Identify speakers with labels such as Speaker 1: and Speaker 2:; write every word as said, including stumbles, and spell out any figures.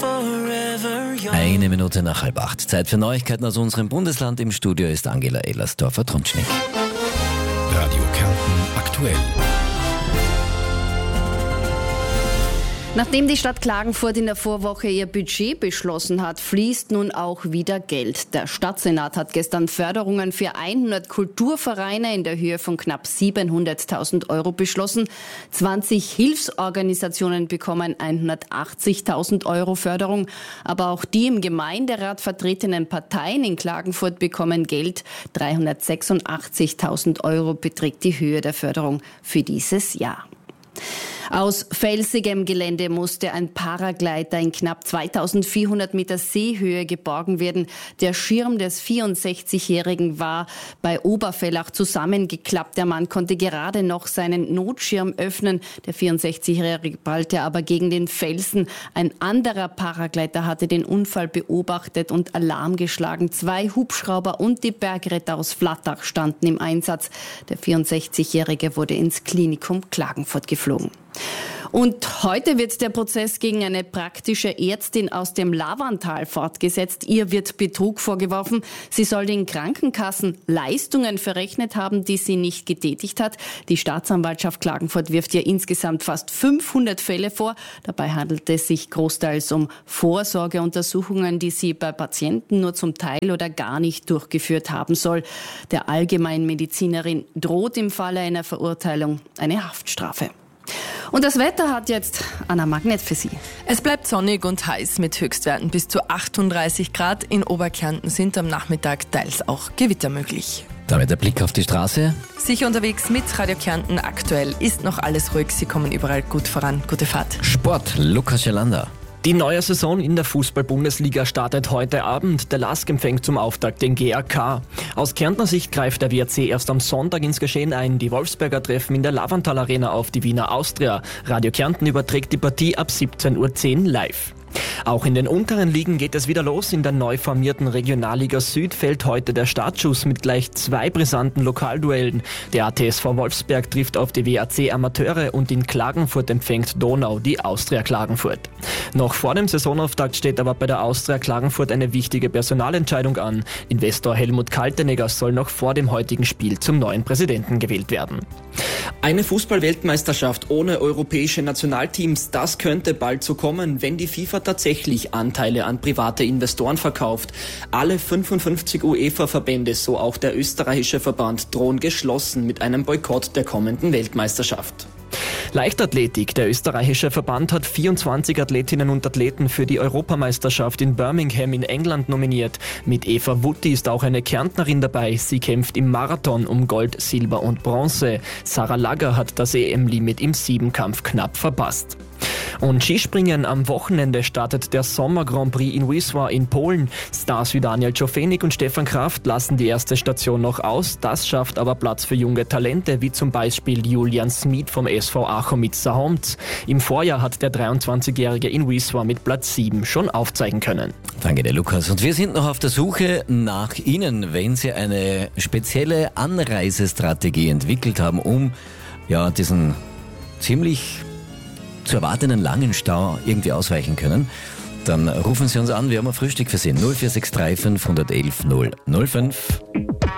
Speaker 1: Eine Minute nach halb acht. Zeit für Neuigkeiten aus unserem Bundesland. Im Studio ist Angela Ehlersdorfer-Tronschnig.
Speaker 2: Radio Kärnten aktuell.
Speaker 3: Nachdem die Stadt Klagenfurt in der Vorwoche ihr Budget beschlossen hat, fließt nun auch wieder Geld. Der Stadtsenat hat gestern Förderungen für hundert Kulturvereine in der Höhe von knapp siebenhunderttausend Euro beschlossen. zwanzig Hilfsorganisationen bekommen hundertachtzigtausend Euro Förderung. Aber auch die im Gemeinderat vertretenen Parteien in Klagenfurt bekommen Geld. dreihundertsechsundachtzigtausend Euro beträgt die Höhe der Förderung für dieses Jahr. Aus felsigem Gelände musste ein Paragleiter in knapp zweitausendvierhundert Meter Seehöhe geborgen werden. Der Schirm des vierundsechzigjährigen war bei Oberfellach zusammengeklappt. Der Mann konnte gerade noch seinen Notschirm öffnen. Der vierundsechzigjährige prallte aber gegen den Felsen. Ein anderer Paragleiter hatte den Unfall beobachtet und Alarm geschlagen. Zwei Hubschrauber und die Bergretter aus Flattach standen im Einsatz. Der vierundsechzigjährige wurde ins Klinikum Klagenfurt geflogen. Und heute wird der Prozess gegen eine praktische Ärztin aus dem Lavantal fortgesetzt. Ihr wird Betrug vorgeworfen. Sie soll den Krankenkassen Leistungen verrechnet haben, die sie nicht getätigt hat. Die Staatsanwaltschaft Klagenfurt wirft ihr insgesamt fast fünfhundert Fälle vor. Dabei handelt es sich großteils um Vorsorgeuntersuchungen, die sie bei Patienten nur zum Teil oder gar nicht durchgeführt haben soll. Der Allgemeinmedizinerin droht im Falle einer Verurteilung eine Haftstrafe. Und das Wetter hat jetzt Anna Magnet für Sie.
Speaker 4: Es bleibt sonnig und heiß mit Höchstwerten bis zu achtunddreißig Grad. In Oberkärnten sind am Nachmittag teils auch Gewitter möglich.
Speaker 1: Damit der Blick auf die Straße.
Speaker 4: Sicher unterwegs mit Radio Kärnten aktuell. Ist noch alles ruhig, Sie kommen überall gut voran. Gute Fahrt.
Speaker 1: Sport, Lukas Schelander.
Speaker 5: Die neue Saison in der Fußball-Bundesliga startet heute Abend. Der L A S K empfängt zum Auftakt den G A K. Aus Kärntner Sicht greift der W R C erst am Sonntag ins Geschehen ein. Die Wolfsberger treffen in der Lavantal Arena auf die Wiener Austria. Radio Kärnten überträgt die Partie ab siebzehn Uhr zehn live. Auch in den unteren Ligen geht es wieder los. In der neu formierten Regionalliga Süd fällt heute der Startschuss mit gleich zwei brisanten Lokalduellen. Der A T S V Wolfsberg trifft auf die W A C Amateure und in Klagenfurt empfängt Donau die Austria Klagenfurt. Noch vor dem Saisonauftakt steht aber bei der Austria Klagenfurt eine wichtige Personalentscheidung an. Investor Helmut Kaltenegger soll noch vor dem heutigen Spiel zum neuen Präsidenten gewählt werden.
Speaker 6: Eine Fußball-Weltmeisterschaft ohne europäische Nationalteams, das könnte bald so kommen, wenn die FIFA tatsächlich Anteile an private Investoren verkauft. Alle fünfundfünfzig UEFA-Verbände, so auch der österreichische Verband, drohen geschlossen mit einem Boykott der kommenden Weltmeisterschaft.
Speaker 5: Leichtathletik. Der österreichische Verband hat vierundzwanzig Athletinnen und Athleten für die Europameisterschaft in Birmingham in England nominiert. Mit Eva Wutti ist auch eine Kärntnerin dabei. Sie kämpft im Marathon um Gold, Silber und Bronze. Sarah Lager hat das E M-Limit im Siebenkampf knapp verpasst. Und Skispringen am Wochenende startet der Sommer Grand Prix in Wisła in Polen. Stars wie Daniel Czofenik und Stefan Kraft lassen die erste Station noch aus. Das schafft aber Platz für junge Talente, wie zum Beispiel Julian Smith vom S V Achomitsa-Homc. Im Vorjahr hat der dreiundzwanzigjährige in Wisła mit Platz sieben schon aufzeigen können.
Speaker 1: Danke dir, Lukas. Und wir sind noch auf der Suche nach Ihnen, wenn Sie eine spezielle Anreisestrategie entwickelt haben, um ja diesen ziemlich zu erwartenden langen Stau irgendwie ausweichen können, dann rufen Sie uns an. Wir haben ein Frühstück für Sie. null vier sechs drei fünf eins eins null null fünf.